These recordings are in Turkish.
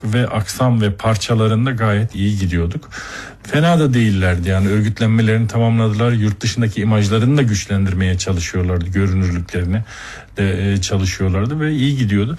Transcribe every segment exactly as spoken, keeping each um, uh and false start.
ve aksam ve parçalarında gayet iyi gidiyorduk. Fena da değillerdi yani, örgütlenmelerini tamamladılar. Yurt dışındaki imajlarını da güçlendirmeye çalışıyorlardı. Görünürlüklerini de çalışıyorlardı ve iyi gidiyordu.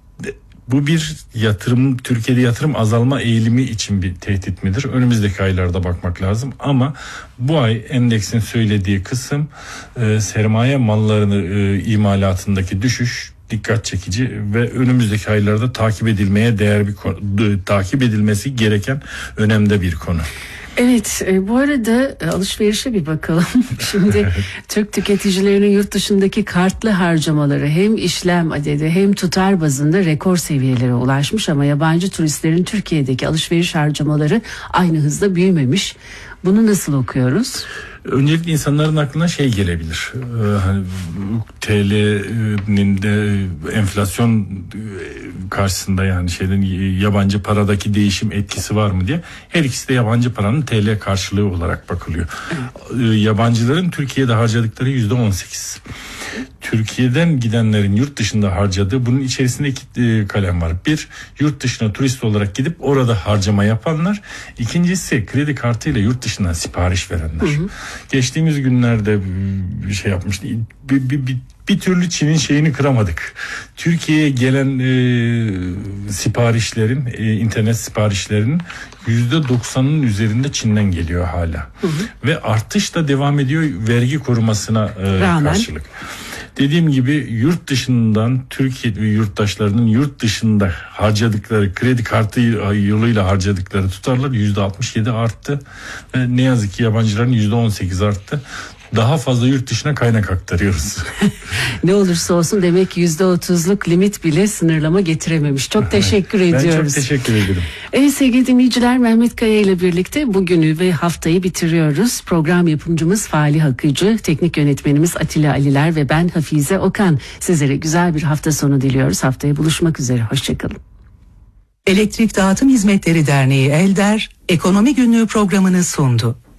Bu bir yatırım, Türkiye'de yatırım azalma eğilimi için bir tehdit midir? Önümüzdeki aylarda bakmak lazım ama bu ay endeksin söylediği kısım e, sermaye mallarını e, imalatındaki düşüş dikkat çekici ve önümüzdeki aylarda takip edilmeye değer bir konu, takip edilmesi gereken önemde bir konu. Evet, e, bu arada e, alışverişe bir bakalım. Şimdi Türk tüketicilerinin yurt dışındaki kartlı harcamaları hem işlem adedi hem tutar bazında rekor seviyelere ulaşmış ama yabancı turistlerin Türkiye'deki alışveriş harcamaları aynı hızda büyümemiş. Bunu nasıl okuyoruz? Öncelikle insanların aklına şey gelebilir. Ee, hani T L'nin de enflasyon karşısında yani şeyden yabancı paradaki değişim etkisi var mı diye. Her ikisi de yabancı paranın T L karşılığı olarak bakılıyor. Ee, yabancıların Türkiye'de harcadıkları yüzde on sekiz. Türkiye'den gidenlerin yurt dışında harcadığı, bunun içerisinde iki kalem var. Bir, yurt dışına turist olarak gidip orada harcama yapanlar. İkincisi kredi kartıyla yurt dışından sipariş verenler. Hı hı. Geçtiğimiz günlerde bir şey yapmıştı. Bir, bir, bir, bir türlü Çin'in şeyini kıramadık. Türkiye'ye gelen e, siparişlerin, e, internet siparişlerinin yüzde doksanının üzerinde Çin'den geliyor hala. Hı hı. Ve artış da devam ediyor vergi korumasına e, karşılık. Dediğim gibi yurt dışından Türkiye yurttaşlarının yurt dışında harcadıkları, kredi kartı yoluyla harcadıkları tutarlar yüzde altmış yedi arttı. Ve ne yazık ki yabancıların yüzde on sekiz arttı. Daha fazla yurt dışına kaynak aktarıyoruz. Ne olursa olsun demek ki yüzde otuzluk limit bile sınırlama getirememiş. Çok teşekkür ben ediyoruz. Ben çok teşekkür ederim. Evet sevgili dinleyiciler, Mehmet Kaya ile birlikte bugünü ve haftayı bitiriyoruz. Program yapımcımız Falih Akıcı, teknik yönetmenimiz Atilla Aliler ve ben Hafize Okan. Sizlere güzel bir hafta sonu diliyoruz. Haftaya buluşmak üzere. Hoşçakalın. Elektrik Dağıtım Hizmetleri Derneği Elder, Ekonomi Günlüğü programını sundu.